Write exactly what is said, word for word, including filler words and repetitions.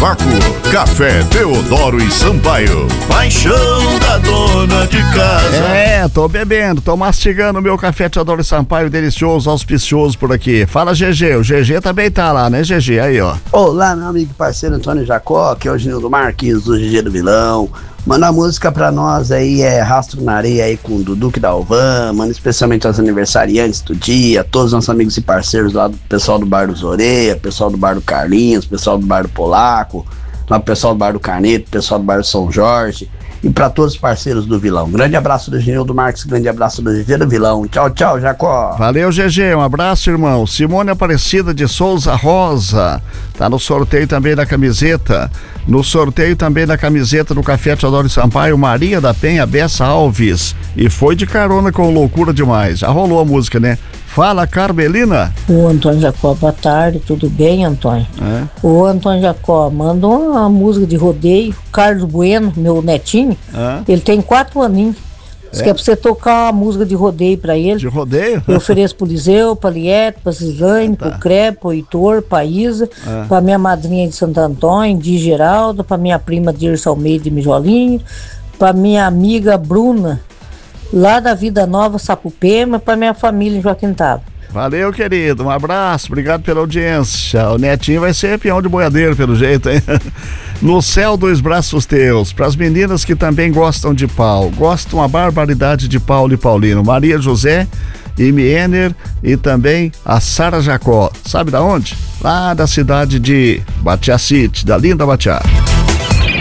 vácuo. Café Teodoro e Sampaio. Paixão da dona de casa. É, tô bebendo, tô mastigando o meu café Teodoro e Sampaio, delicioso, auspicioso por aqui. Fala, G G, o G G também tá lá, né, G G? Aí, ó. Olá, meu amigo e parceiro Antônio Jacó, aqui é o Ginildo Marques, do G G do Vilão. Manda a música pra nós aí, é Rastro na Areia aí com o Dudu que Dalvan, manda especialmente aos aniversariantes do dia, todos os nossos amigos e parceiros lá do pessoal do Bar do Zoreia, pessoal do Bar do Carlinhos, pessoal do Bar do Polaco, lá pro pessoal do Bar do Carneto, pessoal do Bar do São Jorge e pra todos os parceiros do Vilão. Grande abraço do Ginildo Marques, grande abraço do G G do Vilão. Tchau, tchau, Jacó. Valeu, G G, um abraço, irmão. Simone Aparecida de Souza Rosa, tá no sorteio também da camiseta. No sorteio também da camiseta do Café Teodoro e Sampaio, Maria da Penha Bessa Alves. E foi de carona com Loucura Demais. Já rolou a música, né? Fala, Carmelina. Ô, Antônio Jacó, boa tarde, tudo bem, Antônio? É. Ô, Antônio Jacó, manda uma música de rodeio. Carlos Bueno, meu netinho, É. ele tem quatro aninhos. Diz É. que é pra você tocar uma música de rodeio pra ele. De rodeio? Eu ofereço pro Liseu, pra Liette, pra Cislane, Tá. pro Crepe, pro Heitor, pra Isa, É. pra minha madrinha de Santo Antônio, de Geraldo, pra minha prima Dirce Almeida de Mijolinho, pra minha amiga Bruna, lá da Vida Nova, Sapupema, pra minha família em Joaquim Tava. Valeu, querido, um abraço, obrigado pela audiência. O netinho vai ser peão de boiadeiro, pelo jeito, hein? No céu, dois braços teus, pras meninas que também gostam de pau, gostam a barbaridade de Paulo e Paulino, Maria José, Imi Ener e também a Sara Jacó. Sabe da onde? Lá da cidade de Batiá City, da linda Batiá.